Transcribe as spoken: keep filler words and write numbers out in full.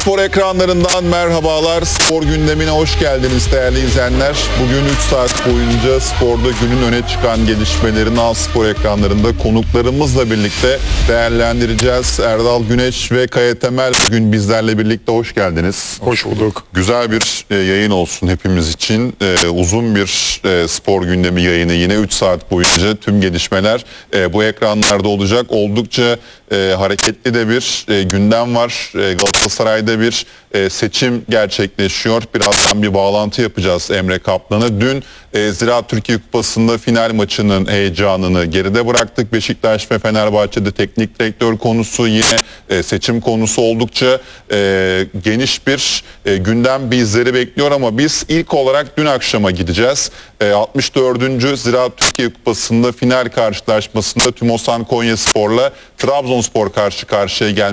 Spor ekranlarından merhabalar. Spor gündemine hoş geldiniz değerli izleyenler. Bugün üç saat boyunca sporda günün öne çıkan gelişmelerini A Spor ekranlarında konuklarımızla birlikte değerlendireceğiz. Erdal Güneş ve Kaya Temel bugün bizlerle birlikte, hoş geldiniz. Hoş bulduk. Güzel bir e, yayın olsun hepimiz için. E, uzun bir e, spor gündemi yayını, yine üç saat boyunca tüm gelişmeler e, bu ekranlarda olacak. Oldukça e, hareketli de bir e, gündem var. E, Galatasaray'da bir e, seçim gerçekleşiyor. Birazdan bir bağlantı yapacağız Emre Kaplan'a. Dün e, Ziraat Türkiye Kupası'nda final maçının heyecanını geride bıraktık. Beşiktaş ve Fenerbahçe'de teknik direktör konusu, yine e, seçim konusu oldukça e, geniş bir e, gündem bizleri bekliyor ama biz ilk olarak dün akşama gideceğiz. E, altmış dördüncü Ziraat Türkiye Kupası'nda final karşılaşmasında Tümosan Konyaspor'la Trabzonspor karşı karşıya geldi.